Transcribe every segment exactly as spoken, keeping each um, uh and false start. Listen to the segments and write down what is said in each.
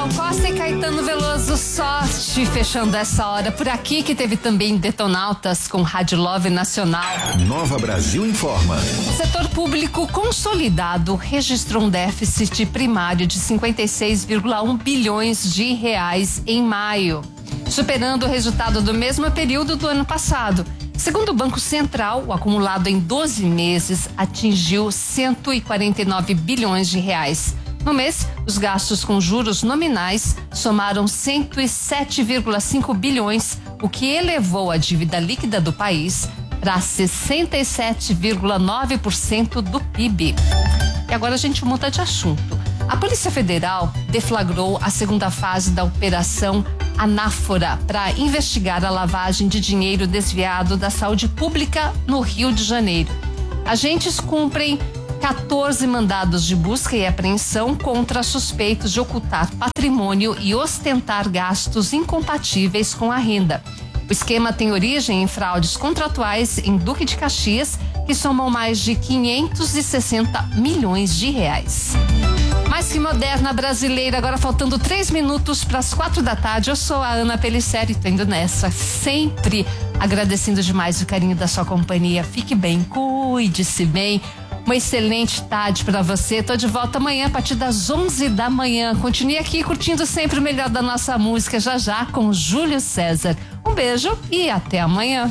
Gal Costa e Caetano Veloso, Sorte, fechando essa hora por aqui, que teve também Detonautas com Rádio Love Nacional. Nova Brasil informa. O setor público consolidado registrou um déficit primário de cinquenta e seis vírgula um bilhões de reais em maio, superando o resultado do mesmo período do ano passado. Segundo o Banco Central, o acumulado em doze meses atingiu cento e quarenta e nove bilhões de reais. No mês, os gastos com juros nominais somaram cento e sete vírgula cinco bilhões, o que elevou a dívida líquida do país para sessenta e sete vírgula nove por cento do P I B. E agora a gente muda de assunto. A Polícia Federal deflagrou a segunda fase da Operação Anáfora para investigar a lavagem de dinheiro desviado da saúde pública no Rio de Janeiro. Agentes cumprem quatorze mandados de busca e apreensão contra suspeitos de ocultar patrimônio e ostentar gastos incompatíveis com a renda. O esquema tem origem em fraudes contratuais em Duque de Caxias, que somam mais de quinhentos e sessenta milhões de reais. Mais que moderna brasileira, agora faltando três minutos para as quatro da tarde. Eu sou a Ana Pelisseri, tô indo nessa, sempre agradecendo demais o carinho da sua companhia. Fique bem, cuide-se bem. Uma excelente tarde para você. Tô de volta amanhã a partir das onze da manhã. Continue aqui curtindo sempre o melhor da nossa música, já já com Júlio César. Um beijo e até amanhã.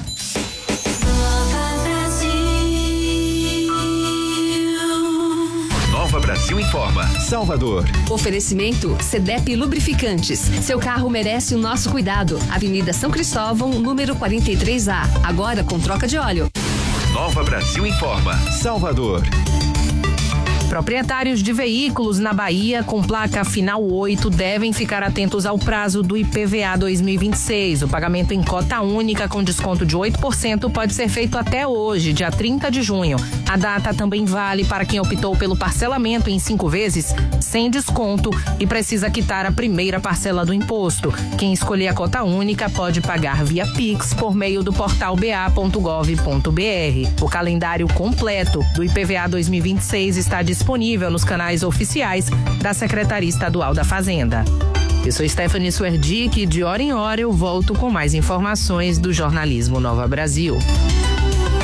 Nova Brasil informa. Salvador. Oferecimento Cedep Lubrificantes. Seu carro merece o nosso cuidado. Avenida São Cristóvão, número quarenta e três A. Agora com troca de óleo. Nova Brasil informa. Salvador. Proprietários de veículos na Bahia com placa final oito devem ficar atentos ao prazo do I P V A dois mil e vinte e seis. O pagamento em cota única com desconto de oito por cento pode ser feito até hoje, dia trinta de junho. A data também vale para quem optou pelo parcelamento em cinco vezes, sem desconto, e precisa quitar a primeira parcela do imposto. Quem escolher a cota única pode pagar via Pix por meio do portal b a ponto gov ponto b r. O calendário completo do I P V A dois mil e vinte e seis está disponível disponível nos canais oficiais da Secretaria Estadual da Fazenda. Eu sou Stephanie Suerdick e de hora em hora eu volto com mais informações do jornalismo Nova Brasil.